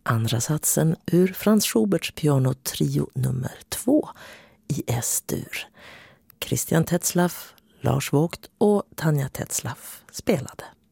andra satsen ur Franz Schuberts pianotrio nummer 2 i S-dur. Christian Tetzlaff, Lars Vogt och Tanja Tetzlaff spelade.